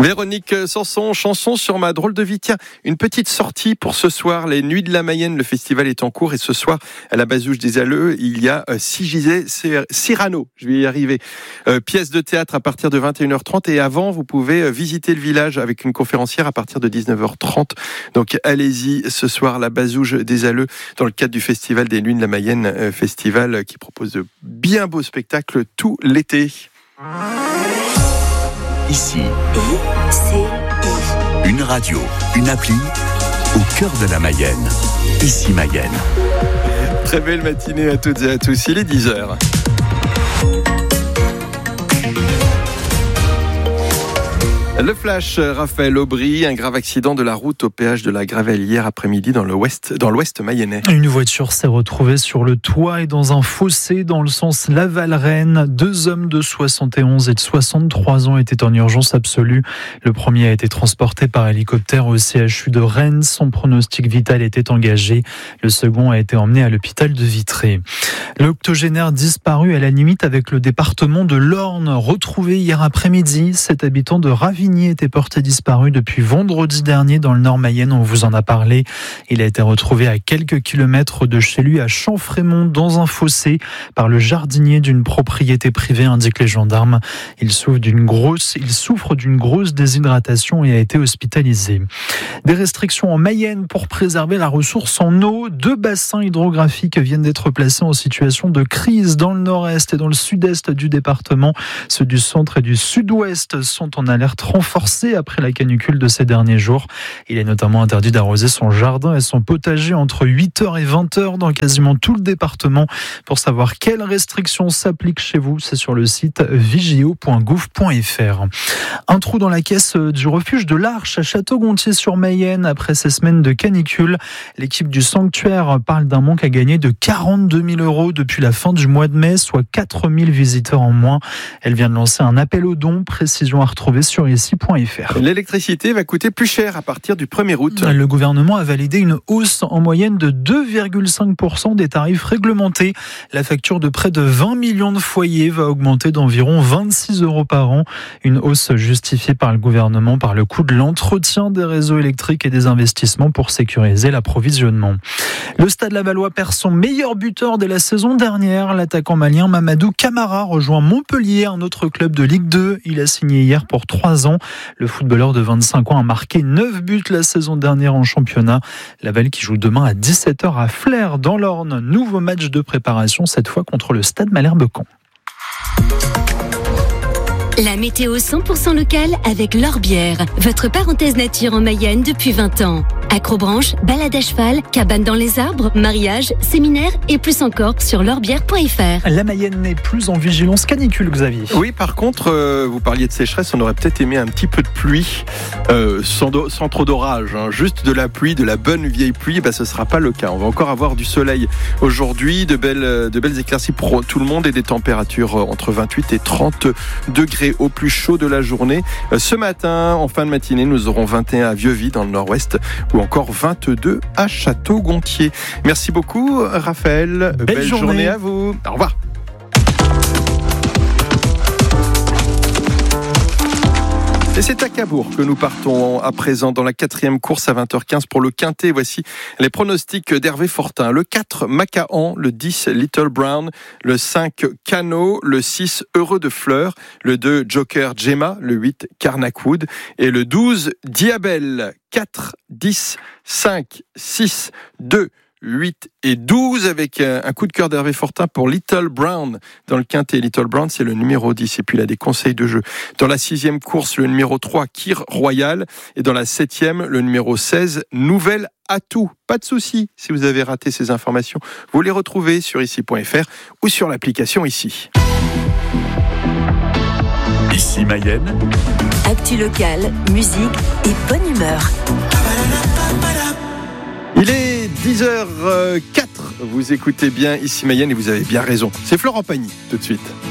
Véronique Sanson, chanson sur ma drôle de vie. Tiens, une petite sortie pour ce soir, les Nuits de la Mayenne, le festival est en cours et ce soir, à la Bazouge des Alleux, il y a Cyrano, je vais y arriver, pièce de théâtre à partir de 21h30 et avant, vous pouvez visiter le village avec une conférencière à partir de 19h30. Donc allez-y ce soir, la Bazouge des Alleux, dans le cadre du festival des Nuits de la Mayenne, festival qui propose de bien beaux spectacles tout l'été. Ici, une radio, une appli, au cœur de la Mayenne. Ici Mayenne. Très belle matinée à toutes et à tous, il est 10h. Le flash, Raphaël Aubry, un grave accident de la route au péage de la Gravelle hier après-midi dans l'ouest mayennais. Une voiture s'est retrouvée sur le toit et dans un fossé dans le sens Laval-Rennes. 2 hommes de 71 et de 63 ans étaient en urgence absolue. Le premier a été transporté par hélicoptère au CHU de Rennes. Son pronostic vital était engagé. Le second a été emmené à l'hôpital de Vitré. L'octogénaire disparu à la limite avec le département de l'Orne, retrouvé hier après-midi. Cet habitant de Ravigny était porté disparu depuis vendredi dernier dans le Nord Mayenne, on vous en a parlé. Il a été retrouvé à quelques kilomètres de chez lui à Champfrémont dans un fossé par le jardinier d'une propriété privée, indiquent les gendarmes. Il souffre d'une grosse déshydratation et a été hospitalisé. Des restrictions en Mayenne pour préserver la ressource en eau. 2 bassins hydrographiques viennent d'être placés en situation de crise dans le nord-est et dans le sud-est du département. Ceux du centre et du sud-ouest sont en alerte renforcée après la canicule de ces derniers jours. Il est notamment interdit d'arroser son jardin et son potager entre 8h et 20h dans quasiment tout le département. Pour savoir quelles restrictions s'appliquent chez vous, c'est sur le site vigio.gouv.fr. Un trou dans la caisse du refuge de l'Arche à Château-Gontier-sur-Mayenne après ces semaines de canicule. L'équipe du sanctuaire parle d'un manque à gagner de 42 000 € depuis la fin du mois de mai, soit 4 000 visiteurs en moins. Elle vient de lancer un appel aux dons, précision à retrouver sur ici.fr. L'électricité va coûter plus cher à partir du 1er août. Le gouvernement a validé une hausse en moyenne de 2,5% des tarifs réglementés. La facture de près de 20 millions de foyers va augmenter d'environ 26 € par an. Une hausse justifiée par le gouvernement par le coût de l'entretien des réseaux électriques et des investissements pour sécuriser l'approvisionnement. Le Stade Lavallois perd son meilleur buteur de la saison dernière. L'attaquant malien Mamadou Camara rejoint Montpellier, un autre club de Ligue 2. Il a signé hier pour 3 ans. Le footballeur de 25 ans a marqué 9 buts la saison dernière en championnat. Laval qui joue demain à 17h à Flers dans l'Orne. Nouveau match de préparation, cette fois contre le Stade Malherbe-Caen. La météo 100% locale avec L'Orbière, votre parenthèse nature en Mayenne depuis 20 ans. Acrobranche, balade à cheval, cabane dans les arbres, mariage, séminaire et plus encore sur l'orbière.fr. La Mayenne n'est plus en vigilance canicule, Xavier. Oui, par contre, vous parliez de sécheresse, on aurait peut-être aimé un petit peu de pluie, sans trop d'orage, hein. Juste de la pluie, de la bonne vieille pluie, ce ne sera pas le cas. On va encore avoir du soleil aujourd'hui, de belles éclaircies pour tout le monde et des températures entre 28 et 30 degrés au plus chaud de la journée. Ce matin, en fin de matinée, nous aurons 21 à Vieux-Vie dans le nord-ouest ou encore 22 à Château-Gontier. Merci beaucoup, Raphaël. Belle journée à vous. Au revoir. Et c'est à Cabourg que nous partons à présent dans la 4e course à 20h15 pour le Quintet. Voici les pronostics d'Hervé Fortin. Le 4, Macahan. Le 10, Little Brown. Le 5, Cano. Le 6, Heureux de Fleurs. Le 2, Joker Gemma. Le 8, Carnackwood. Et le 12, Diabel. 4, 10, 5, 6, 2, 8 et 12 avec un coup de cœur d'Hervé Fortin pour Little Brown dans le Quintet. Little Brown, c'est le numéro 10 et puis il a des conseils de jeu. Dans la 6e course, le numéro 3, Kir Royal, et dans la 7e, le numéro 16, Nouvelle Atout. Pas de souci, si vous avez raté ces informations, vous les retrouvez sur ici.fr ou sur l'application Ici. Ici Mayenne. Actu locale, musique et bonne humeur. Il est 10h04, vous écoutez bien Ici Mayenne et vous avez bien raison. C'est Florent Pagny, tout de suite.